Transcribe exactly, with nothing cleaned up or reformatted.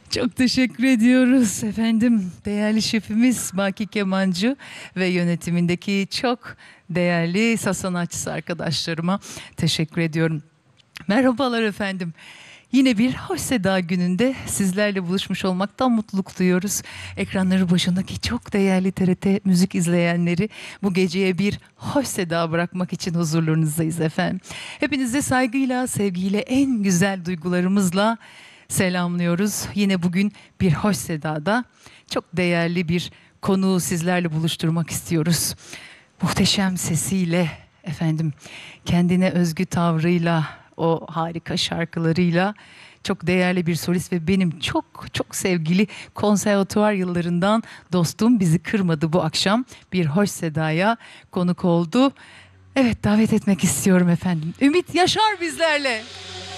Çok teşekkür ediyoruz efendim. Değerli şefimiz Baki Kemancı ve yönetimindeki çok değerli saz sanatçısı arkadaşlarıma teşekkür ediyorum. Merhabalar efendim. Yine bir Hoş Seda gününde sizlerle buluşmuş olmaktan mutluluk duyuyoruz. Ekranları başındaki çok değerli T R T müzik izleyenleri bu geceye bir Hoş Seda bırakmak için huzurlarınızdayız efendim. Hepinizi saygıyla, sevgiyle, en güzel duygularımızla selamlıyoruz. Yine bugün bir Hoş Seda'da çok değerli bir konuğu sizlerle buluşturmak istiyoruz. Muhteşem sesiyle efendim, kendine özgü tavrıyla, o harika şarkılarıyla çok değerli bir solist ve benim çok çok sevgili konservatuvar yıllarından dostum, bizi kırmadı bu akşam, bir Hoş Seda'ya konuk oldu. Evet, davet etmek istiyorum efendim. Ümit Yaşar bizlerle.